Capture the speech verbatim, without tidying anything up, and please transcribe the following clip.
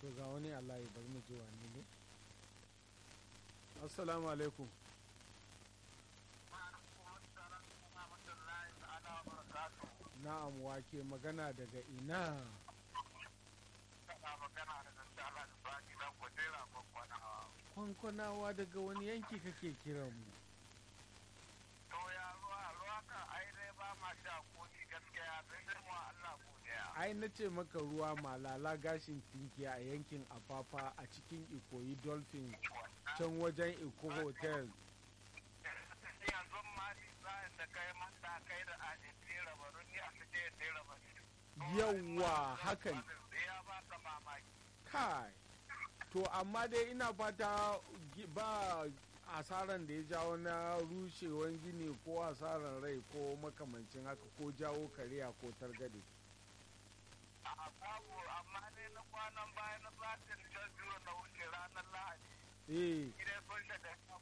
to ga wani alayi bari mu ji wani ne. Assalamu alaikum. Na'am, wake magana daga ina? Kwankwanawa daga wani yanki kake kiran mu? To ya ruwa ruwa kan ai dai ba ma sha koki gaskiya sai dai mu Allah godiya. Ai na ce maka ruwa malala gashin tinki a yankin Afafa a cikin Ikoyi Dolphin can wajen Iko Hotel. Yanzu ma ni sa'in da kai manta kai da ajiyar rabarun ni a cikin da rabarun. Yawwa hakan. Ya ba ka mamaki. Kai. To amma dai ina fata ba asaran da ya jawo na rushewan gini ko asaran rai ko makamancin haka ko jawo kariya ko targade. A babu amma ne na kwanan bayan na satin jan biyu na wuce ranar Lahadi. Eh. Gidan sun shaɗa